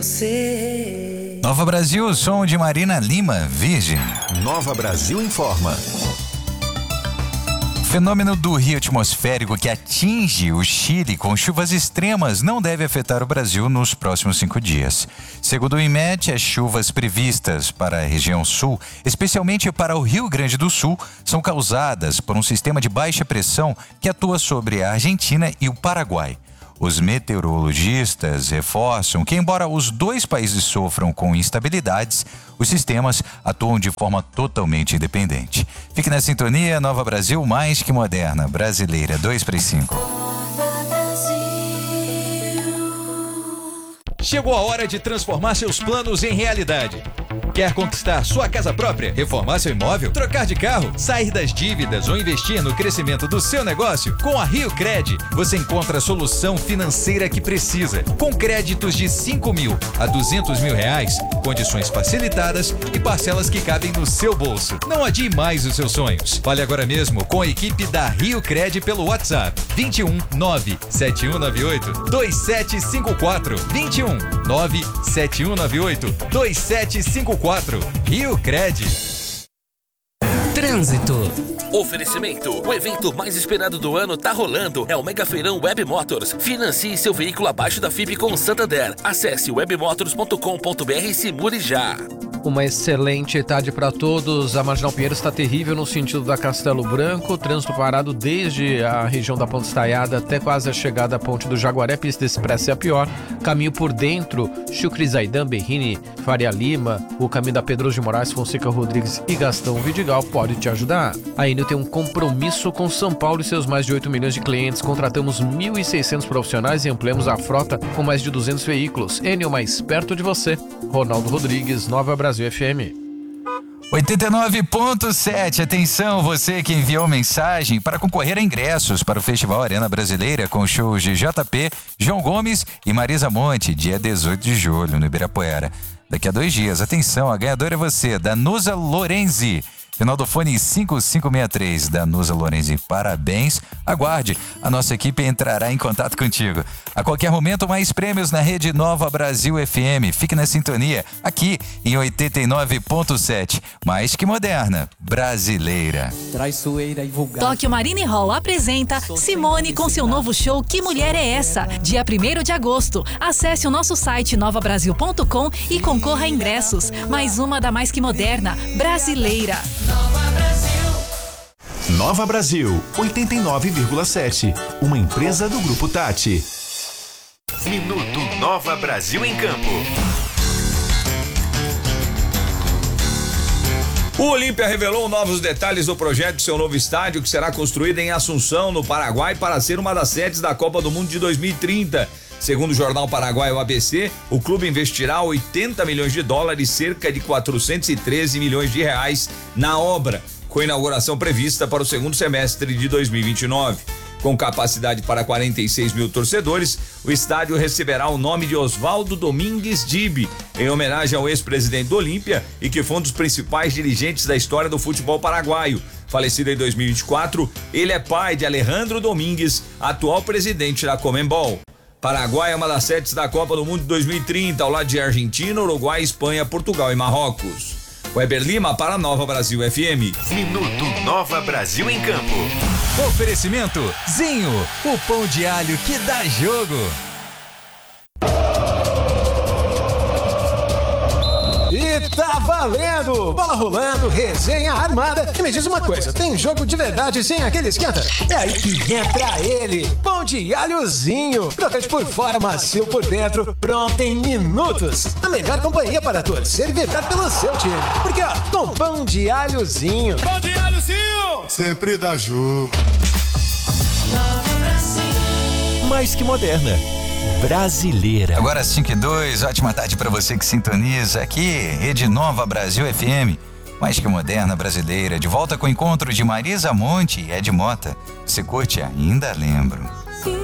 você. Nova Brasil, som de Marina Lima, Virgem. Nova Brasil informa. O fenômeno do rio atmosférico que atinge o Chile com chuvas extremas não deve afetar o Brasil nos próximos 5 dias. Segundo o IMET, as chuvas previstas para a região sul, especialmente para o Rio Grande do Sul, são causadas por um sistema de baixa pressão que atua sobre a Argentina e o Paraguai. Os meteorologistas reforçam que, embora os dois países sofram com instabilidades, os sistemas atuam de forma totalmente independente. Fique na sintonia, Nova Brasil, mais que moderna, brasileira, 2/5. Chegou a hora de transformar seus planos em realidade. Quer conquistar sua casa própria, reformar seu imóvel, trocar de carro, sair das dívidas ou investir no crescimento do seu negócio? Com a RioCred, você encontra a solução financeira que precisa. Com créditos de 5 mil a 200 mil reais, condições facilitadas e parcelas que cabem no seu bolso. Não adie mais os seus sonhos. Fale agora mesmo com a equipe da RioCred pelo WhatsApp 21 97198 2754 21 97198 2754. RioCred. Trânsito. Oferecimento. O evento mais esperado do ano tá rolando. É o Mega Feirão Web Motors. Financie seu veículo abaixo da FIP com Santander. Acesse webmotors.com.br e se mude já. Uma excelente tarde para todos. A Marginal Pinheiros está terrível no sentido da Castelo Branco. Trânsito parado desde a região da Ponte Estaiada até quase a chegada à Ponte do Jaguaré. Pista expressa é a pior. Caminho por dentro, Chucri Zaidan, Berrini, Faria Lima. O caminho da Pedroso de Moraes, Fonseca Rodrigues e Gastão Vidigal pode te ajudar. A Enel tem um compromisso com São Paulo e seus mais de 8 milhões de clientes. Contratamos 1.600 profissionais e ampliamos a frota com mais de 200 veículos. Enel, mais perto de você. Ronaldo Rodrigues, Nova Brasil FM. 89.7, atenção, você que enviou mensagem para concorrer a ingressos para o Festival Arena Brasileira com shows de JP, João Gomes e Marisa Monte, dia 18 de julho no Ibirapuera. Daqui a 2 dias, atenção, a ganhadora é você, Danusa Lorenzi. Final do fone 5563, Danusa Lorenzi, parabéns. Aguarde, a nossa equipe entrará em contato contigo. A qualquer momento, mais prêmios na rede Nova Brasil FM. Fique na sintonia, aqui em 89.7. Mais que moderna, brasileira. Traiçoeira e vulgar. Tóquio Marine Hall apresenta Simone com seu novo show Que Mulher é Essa? Dia 1º de agosto. Acesse o nosso site novabrasil.com e concorra a ingressos. Mais uma da mais que moderna, brasileira. Nova Brasil, 89,7. Uma empresa do Grupo Tati. Minuto Nova Brasil em Campo. O Olímpia revelou novos detalhes do projeto de seu novo estádio, que será construído em Assunção, no Paraguai, para ser uma das sedes da Copa do Mundo de 2030. Segundo o jornal paraguaio ABC, o clube investirá 80 milhões de dólares, cerca de 413 milhões de reais, na obra, com inauguração prevista para o segundo semestre de 2029. Com capacidade para 46 mil torcedores, o estádio receberá o nome de Oswaldo Domingues Dibi, em homenagem ao ex-presidente do Olímpia e que foi um dos principais dirigentes da história do futebol paraguaio. Falecido em 2024, ele é pai de Alejandro Domingues, atual presidente da Conmebol. Paraguai é uma das sedes da Copa do Mundo de 2030, ao lado de Argentina, Uruguai, Espanha, Portugal e Marrocos. Weber Lima para Nova Brasil FM. Minuto Nova Brasil em Campo. Oferecimento Zinho, o pão de alho que dá jogo. E tá valendo! Bola rolando, resenha armada. E me diz uma coisa, tem jogo de verdade sem aquele esquenta? É aí que entra ele, pão de alhozinho. Crocante por fora, macio por dentro, pronto em minutos. A melhor companhia para torcer e vibrar pelo seu time. Porque ó, com pão de alhozinho. Pão de alhozinho! Sempre dá jogo. Mais que moderna, brasileira. Agora 5:02, ótima tarde para você que sintoniza aqui, Rede Nova Brasil FM. Mais que moderna, brasileira. De volta com o encontro de Marisa Monte e Ed Mota. Você curte? Ainda lembro.